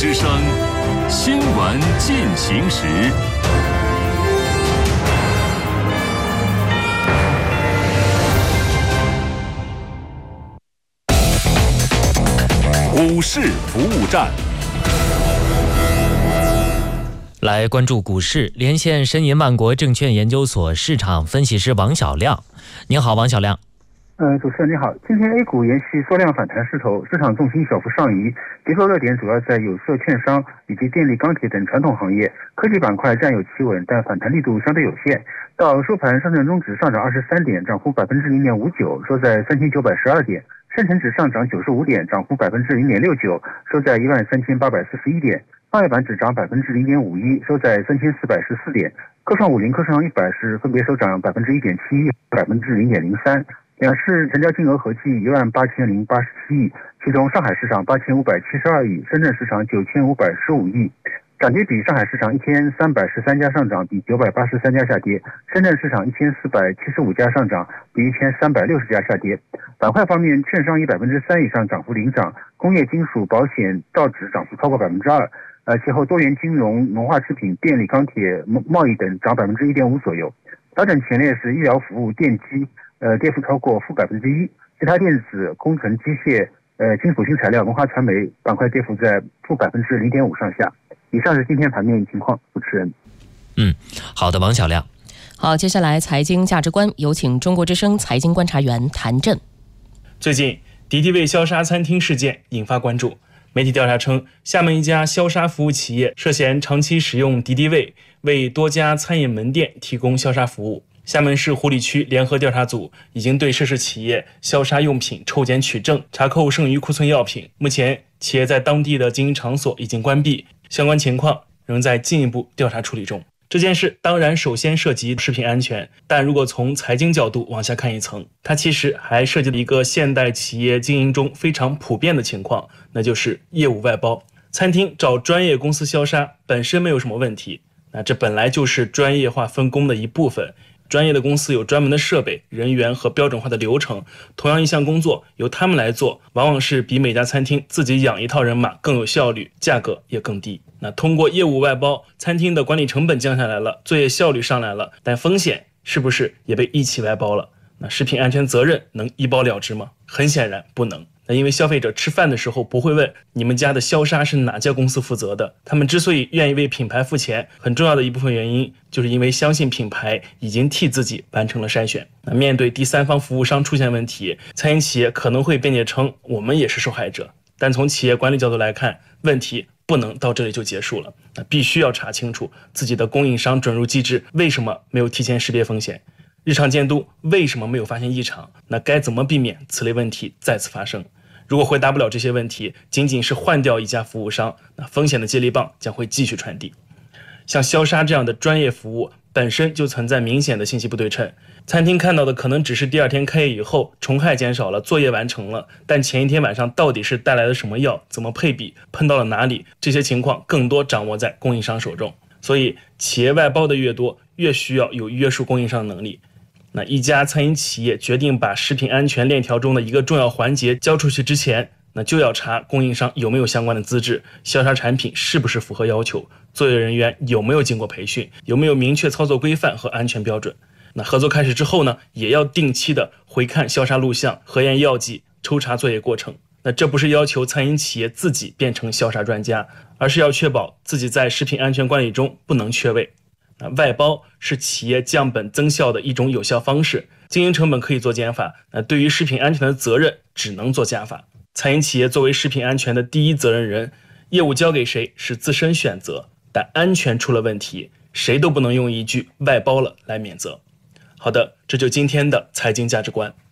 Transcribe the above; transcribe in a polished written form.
之声，新闻进行时。股市服务站， 来关注股市，连线申银万国证券研究所市场分析师王小亮。您好，王小亮。 主持人你好，今天 A 股延续缩量反弹势头，市场重心小幅上移，节奏热点主要在有色、券商以及电力、钢铁等传统行业，科技板块占有企稳，但反弹力度相对有限。到收盘，上证综指上涨23点，涨幅0.59%，收在3912点；深成指上涨95点，涨幅0.69%，收在13841点；创业板指涨0.51%，收在3414点；科创50、科创100是分别收涨1.71%、0.03%。两市成交金额合计18087亿，其中上海市场8572亿，深圳市场9515亿。涨跌比，上海市场1313家上涨，比983家下跌；深圳市场1475家上涨，比1360家下跌。板块方面，券商以3%以上涨幅领涨，工业金属、保险、造纸涨幅超过2%。其后多元金融、农化制品、电力、钢铁、贸易等涨1.5%左右。调整前列是医疗服务、电机。跌幅超过-1%，其他电子、工程机械、金属新材料、文化传媒板块跌幅在-0.5%上下。以上是今天盘面情况，主持人。 好的，王小亮。 好，接下来财经价值观，有请中国之声财经观察员谭震。 最近，敌敌畏消杀餐厅事件引发关注。媒体调查称，厦门一家消杀服务企业涉嫌长期使用敌敌畏为多家餐饮门店提供消杀服务。厦门市湖里区联合调查组已经对涉事企业消杀用品抽检取证，查扣剩余库存药品。目前，企业在当地的经营场所已经关闭，相关情况仍在进一步调查处理中。这件事当然首先涉及食品安全，但如果从财经角度往下看一层，它其实还涉及了一个现代企业经营中非常普遍的情况，那就是业务外包。餐厅找专业公司消杀本身没有什么问题，那这本来就是专业化分工的一部分。专业的公司有专门的设备、人员和标准化的流程，同样一项工作由他们来做，往往是比每家餐厅自己养一套人马更有效率，价格也更低。那通过业务外包，餐厅的管理成本降下来了，作业效率上来了，但风险是不是也被一起外包了？那食品安全责任能一包了之吗？很显然不能。那因为消费者吃饭的时候不会问你们家的消杀是哪家公司负责的，他们之所以愿意为品牌付钱，很重要的一部分原因就是因为相信品牌已经替自己完成了筛选。那面对第三方服务商出现问题，餐饮企业可能会辩解称我们也是受害者，但从企业管理角度来看，问题不能到这里就结束了，那必须要查清楚自己的供应商准入机制为什么没有提前识别风险，日常监督为什么没有发现异常，那该怎么避免此类问题再次发生？如果回答不了这些问题，仅仅是换掉一家服务商，那风险的接力棒将会继续传递。像消杀这样的专业服务本身就存在明显的信息不对称，餐厅看到的可能只是第二天开业以后虫害减少了，作业完成了，但前一天晚上到底是带来了什么药，怎么配比，喷到了哪里，这些情况更多掌握在供应商手中。所以企业外包的越多，越需要有约束供应商的能力。那一家餐饮企业决定把食品安全链条中的一个重要环节交出去之前，那就要查供应商有没有相关的资质，消杀产品是不是符合要求，作业人员有没有经过培训，有没有明确操作规范和安全标准。那合作开始之后呢，也要定期的回看消杀录像，核验药剂，抽查作业过程。那这不是要求餐饮企业自己变成消杀专家，而是要确保自己在食品安全管理中不能缺位。外包是企业降本增效的一种有效方式，经营成本可以做减法，对于食品安全的责任只能做加法。餐饮企业作为食品安全的第一责任人，业务交给谁是自身选择，但安全出了问题，谁都不能用一句外包了来免责。好的，这就今天的财经价值观。